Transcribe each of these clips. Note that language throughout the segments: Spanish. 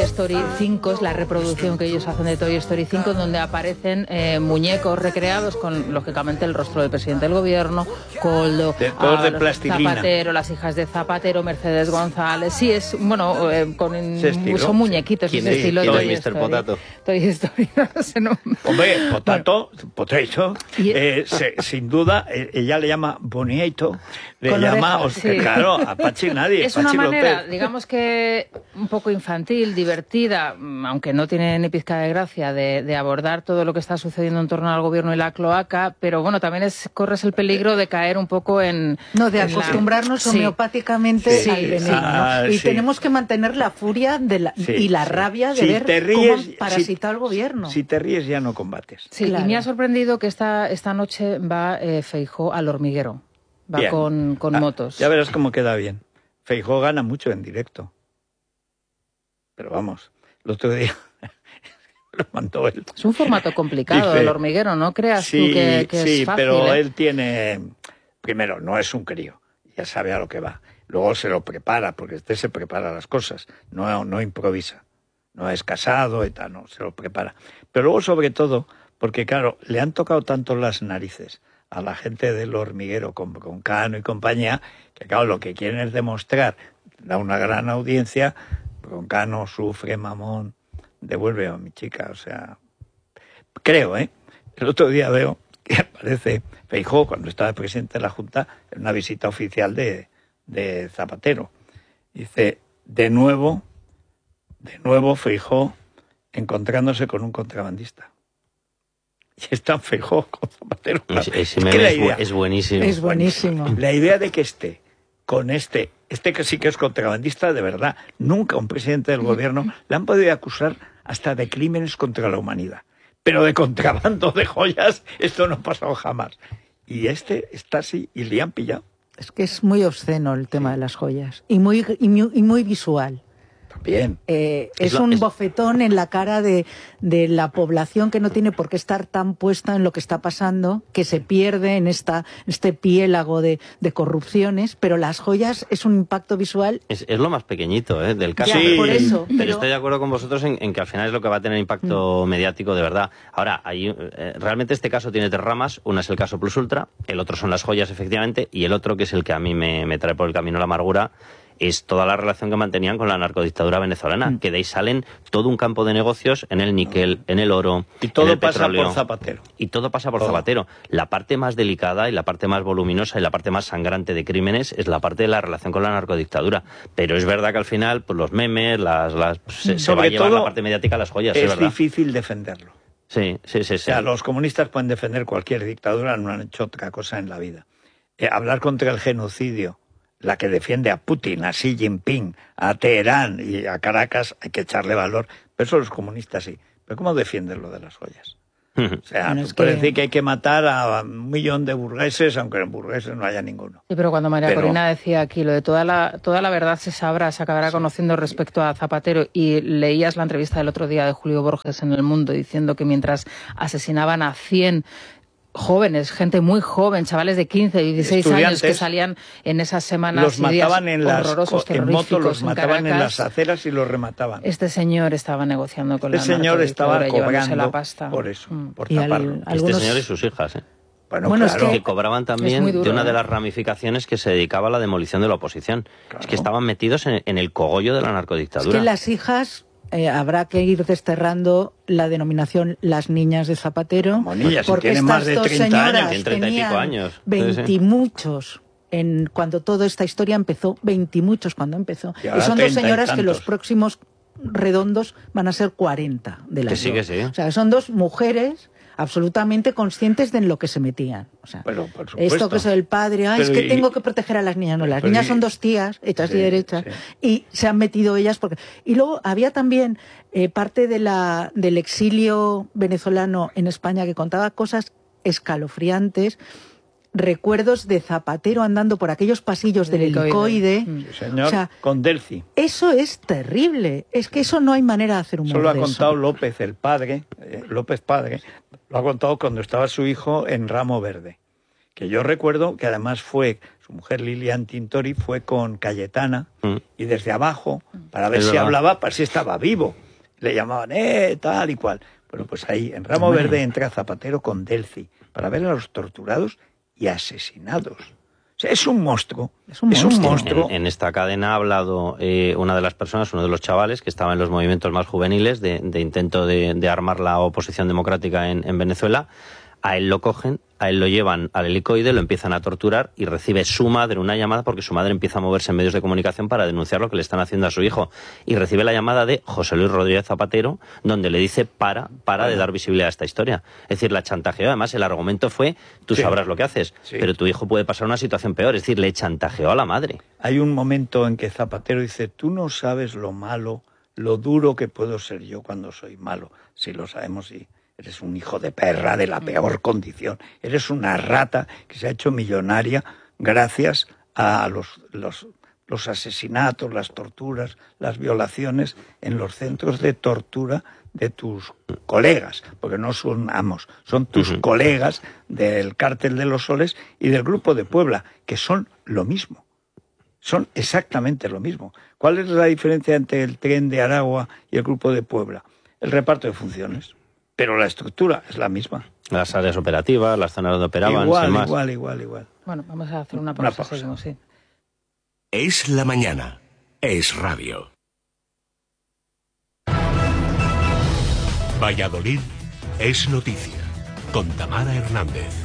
Story 5, es la reproducción que ellos hacen de Toy Story 5, donde aparecen muñecos recreados con, lógicamente, el rostro del presidente del gobierno, Koldo, todos de plastilina. Zapatero, las hijas de Zapatero, Mercedes González. Sí, es, bueno, son muñequitos de ese estilo. ¿Quién es Mr. Potato? Toy Story, no sé, no. Hombre, Potato, sin duda, ella le llama Boniato, le llama, claro, a Pachi nadie. Es una manera, digamos que un poco infantil, divertida, aunque no tiene ni pizca de gracia, de abordar todo lo que está sucediendo en torno al gobierno y la cloaca, pero bueno, también corres el peligro de caer un poco en... No, de acostumbrarnos homeopáticamente al veneno. Y tenemos que mantener la furia y la rabia de ver cómo han parasitado el gobierno. Si te ríes ya no combates. Sí, claro. Y me ha sorprendido que esta noche va Feijóo al hormiguero, va bien. con motos. Ya verás cómo queda bien. Feijóo gana mucho en directo. Pero vamos, el otro día lo mandó él. Es un formato complicado, el hormiguero, ¿no creas tú que es fácil? Sí, pero él tiene... Primero, no es un crío, ya sabe a lo que va. Luego se lo prepara, porque este se prepara las cosas, no improvisa. No es casado y tal, no, se lo prepara. Pero luego, sobre todo, porque claro, le han tocado tanto las narices a la gente del hormiguero con Cano y compañía, que claro, lo que quieren es demostrar, da una gran audiencia, Cano sufre, mamón, devuelve a mi chica, o sea, creo, el otro día veo que aparece Feijóo, cuando estaba presidente de la Junta, en una visita oficial de Zapatero. Dice, de nuevo Feijóo encontrándose con un contrabandista. Y está Feijóo con Zapatero. Ese meme es buenísimo. Es buenísimo. La idea de que esté con este que sí que es contrabandista, de verdad, nunca un presidente del gobierno le han podido acusar hasta de crímenes contra la humanidad. Pero de contrabando de joyas, esto no ha pasado jamás. Y está así, y le han pillado. Es que es muy obsceno el tema de las joyas. Y muy visual. Bien. Es un bofetón en la cara de la población que no tiene por qué estar tan puesta en lo que está pasando, que se pierde en este piélago de corrupciones, pero las joyas es un impacto visual. Es lo más pequeñito del caso. Ya, por eso. Pero estoy de acuerdo con vosotros en que al final es lo que va a tener impacto mediático de verdad. Ahora, realmente este caso tiene tres ramas. Una es el caso Plus Ultra, el otro son las joyas, efectivamente, y el otro, que es el que a mí me trae por el camino la amargura, es toda la relación que mantenían con la narcodictadura venezolana, que de ahí salen todo un campo de negocios en el níquel, en el oro, y todo en el pasa petróleo. por Zapatero. Y todo pasa por Zapatero. La parte más delicada y la parte más voluminosa y la parte más sangrante de crímenes es la parte de la relación con la narcodictadura. Pero es verdad que al final, pues los memes, se va a llevar la parte mediática a las joyas, es verdad. difícil defenderlo. Sí. O sea, los comunistas pueden defender cualquier dictadura, no han hecho otra cosa en la vida. Hablar contra el genocidio, la que defiende a Putin, a Xi Jinping, a Teherán y a Caracas, hay que echarle valor. Pero eso los comunistas sí. ¿Pero cómo defienden lo de las joyas? O sea, bueno, puedes decir que hay que matar a 1 millón de burgueses, aunque en burgueses no haya ninguno. Sí, pero cuando María Corina decía aquí lo de toda la verdad se acabará conociendo respecto a Zapatero, y leías la entrevista del otro día de Julio Borges en El Mundo diciendo que mientras asesinaban a 100 jóvenes, gente muy joven, chavales de 15 y 16 años que salían en esas semanas, los mataban en moto, los mataban en las aceras y los remataban. Este señor estaba negociando con este la señor estaba cobrando la pasta. Por eso, por taparlo. Este señor y sus hijas, Bueno, claro, es que cobraban también de una de las ramificaciones que se dedicaba a la demolición de la oposición. Claro. Es que estaban metidos en el cogollo de la narcodictadura. Es que las hijas... habrá que ir desterrando la denominación las niñas de Zapatero, porque estas más de 30 años, tienen 30 y pico años. 20 y muchos cuando toda esta historia empezó, 20 y muchos cuando empezó. Y son dos señoras que los próximos redondos van a ser 40 de las dos. Sí. O sea, son dos mujeres absolutamente conscientes de en lo que se metían. O sea, pero, por supuesto. Esto que es el padre, es que tengo que proteger a las niñas. No, las niñas son dos tías, hechas y derechas, y se han metido ellas porque... Y luego había también parte del exilio venezolano en España que contaba cosas escalofriantes, recuerdos de Zapatero andando por aquellos pasillos del helicoide. Señor, o sea, con Delci. Eso es terrible. Es que eso no hay manera de hacer humor. Eso lo ha contado López, el padre, López padre, lo ha contado cuando estaba su hijo en Ramo Verde, que yo recuerdo que además su mujer Lilian Tintori fue con Cayetana y desde abajo, para ver si hablaba, para si estaba vivo. Le llamaban, tal y cual. Bueno, pues ahí, en Ramo Verde, entra Zapatero con Delcy para ver a los torturados y asesinados. O sea, es un monstruo. Es un monstruo. En esta cadena ha hablado una de las personas, uno de los chavales que estaba en los movimientos más juveniles de intento de armar la oposición democrática en Venezuela. A él lo cogen, a él lo llevan al helicoide, lo empiezan a torturar y recibe su madre una llamada porque su madre empieza a moverse en medios de comunicación para denunciar lo que le están haciendo a su hijo. Y recibe la llamada de José Luis Rodríguez Zapatero, donde le dice para de dar visibilidad a esta historia. Es decir, la chantajeó. Además, el argumento fue, tú sabrás lo que haces, pero tu hijo puede pasar una situación peor. Es decir, le chantajeó a la madre. Hay un momento en que Zapatero dice, tú no sabes lo malo, lo duro que puedo ser yo cuando soy malo. Si lo sabemos, sí. Eres un hijo de perra de la peor condición. Eres una rata que se ha hecho millonaria gracias a los asesinatos, las torturas, las violaciones en los centros de tortura de tus colegas, porque no son amos, son tus colegas del Cártel de los Soles y del Grupo de Puebla, que son lo mismo. Son exactamente lo mismo. ¿Cuál es la diferencia entre el Tren de Aragua y el Grupo de Puebla? El reparto de funciones. Pero la estructura es la misma. Las áreas operativas, las zonas donde operaban, igual. Bueno, vamos a hacer una pausa. Seguimos, sí. Es la mañana. Es radio. Valladolid es noticia. Con Tamara Hernández.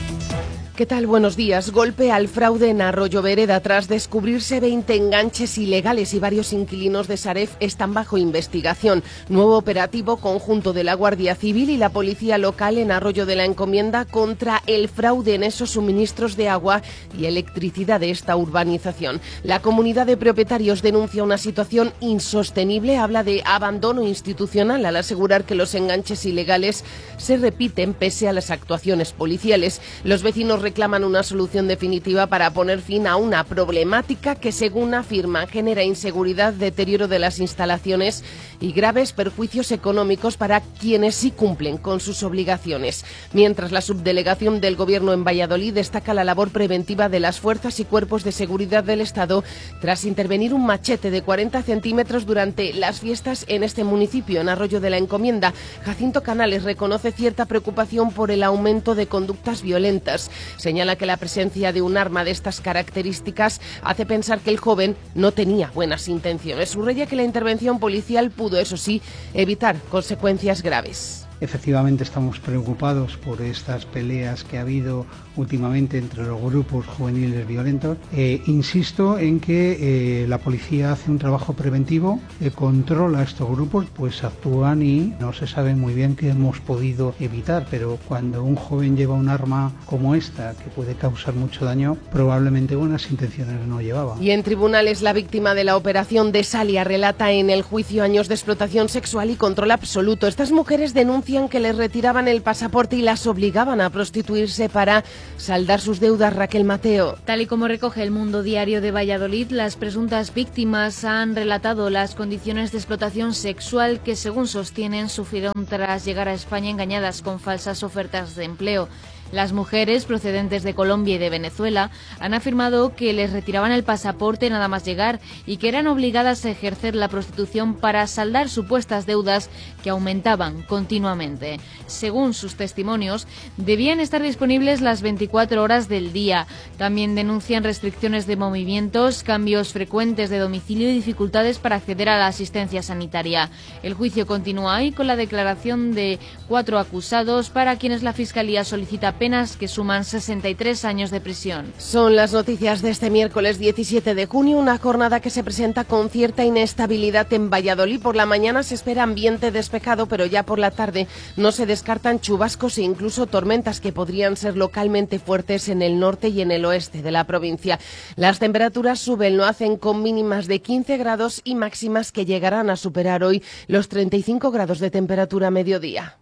¿Qué tal? Buenos días. Golpe al fraude en Arroyo Vereda. Tras descubrirse 20 enganches ilegales y varios inquilinos de Saref están bajo investigación. Nuevo operativo conjunto de la Guardia Civil y la Policía Local en Arroyo de la Encomienda contra el fraude en esos suministros de agua y electricidad de esta urbanización. La comunidad de propietarios denuncia una situación insostenible. Habla de abandono institucional al asegurar que los enganches ilegales se repiten pese a las actuaciones policiales. Los vecinos reclaman una solución definitiva para poner fin a una problemática que, según afirman, genera inseguridad, deterioro de las instalaciones y graves perjuicios económicos para quienes sí cumplen con sus obligaciones. Mientras, la subdelegación del Gobierno en Valladolid destaca la labor preventiva de las fuerzas y cuerpos de seguridad del Estado tras intervenir un machete de 40 centímetros durante las fiestas en este municipio, en Arroyo de la Encomienda. Jacinto Canales reconoce cierta preocupación por el aumento de conductas violentas. Señala que la presencia de un arma de estas características hace pensar que el joven no tenía buenas intenciones. Subraya que la intervención policial pudo, eso sí, evitar consecuencias graves. Efectivamente estamos preocupados por estas peleas que ha habido últimamente entre los grupos juveniles violentos. Insisto en que la policía hace un trabajo preventivo, controla estos grupos, pues actúan y no se sabe muy bien qué hemos podido evitar, pero cuando un joven lleva un arma como esta, que puede causar mucho daño, probablemente buenas intenciones no llevaba. Y en tribunales, la víctima de la operación de Salia relata en el juicio años de explotación sexual y control absoluto. Estas mujeres denuncian que les retiraban el pasaporte y las obligaban a prostituirse para saldar sus deudas. Raquel Mateo. Tal y como recoge El Mundo Diario de Valladolid, las presuntas víctimas han relatado las condiciones de explotación sexual que, según sostienen, sufrieron tras llegar a España engañadas con falsas ofertas de empleo. Las mujeres procedentes de Colombia y de Venezuela han afirmado que les retiraban el pasaporte nada más llegar y que eran obligadas a ejercer la prostitución para saldar supuestas deudas que aumentaban continuamente. Según sus testimonios, debían estar disponibles las 24 horas del día. También denuncian restricciones de movimientos, cambios frecuentes de domicilio y dificultades para acceder a la asistencia sanitaria. El juicio continúa hoy con la declaración de 4 acusados para quienes la Fiscalía solicita penas que suman 63 años de prisión. Son las noticias de este miércoles 17 de junio, una jornada que se presenta con cierta inestabilidad en Valladolid. Por la mañana se espera ambiente despejado, pero ya por la tarde no se descartan chubascos e incluso tormentas que podrían ser localmente fuertes en el norte y en el oeste de la provincia. Las temperaturas suben, lo hacen con mínimas de 15 grados y máximas que llegarán a superar hoy los 35 grados de temperatura a mediodía.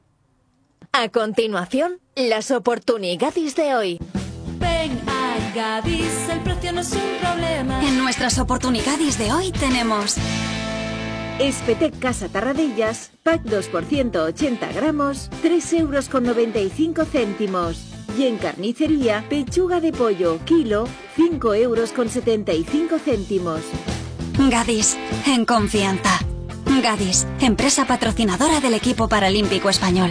A continuación, las oportunidades de hoy. Ven a Gadis, el precio no es un problema. En nuestras oportunidades de hoy tenemos Espetec Casa Tarradellas, pack 2 por 180 gramos, 3,95 €. Y en carnicería, pechuga de pollo, kilo, 5,75 €. Gadis, en confianza. Gadis, empresa patrocinadora del equipo paralímpico español.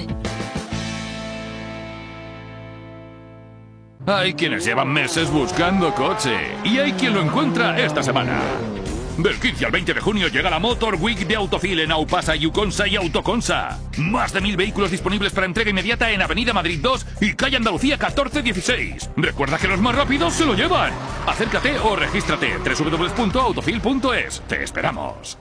Hay quienes llevan meses buscando coche y hay quien lo encuentra esta semana. Del 15 al 20 de junio llega la Motor Week de Autofil en Aupasa, Yuconsa y Autoconsa. Más de 1000 vehículos disponibles para entrega inmediata en Avenida Madrid 2 y Calle Andalucía 1416. Recuerda que los más rápidos se lo llevan. Acércate o regístrate. www.autofil.es. Te esperamos.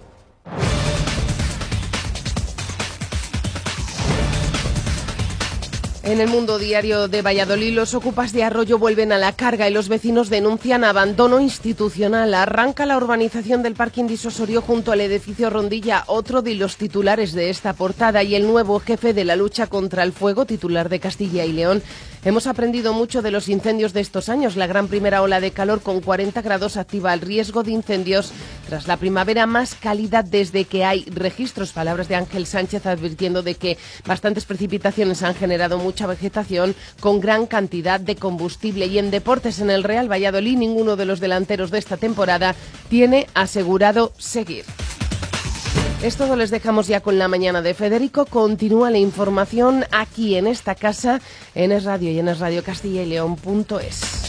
En el Mundo Diario de Valladolid, los ocupas de Arroyo vuelven a la carga y los vecinos denuncian abandono institucional. Arranca la urbanización del parking disuasorio junto al edificio Rondilla, otro de los titulares de esta portada, y el nuevo jefe de la lucha contra el fuego, titular de Castilla y León. Hemos aprendido mucho de los incendios de estos años. La gran primera ola de calor con 40 grados activa el riesgo de incendios tras la primavera más cálida desde que hay registros. Palabras de Ángel Sánchez advirtiendo de que bastantes precipitaciones han generado mucha vegetación con gran cantidad de combustible. Y en deportes, en el Real Valladolid, ninguno de los delanteros de esta temporada tiene asegurado seguir. Es todo, les dejamos ya con la mañana de Federico. Continúa la información aquí en esta casa, en Es Radio y en esradiocastilla-y-león.es.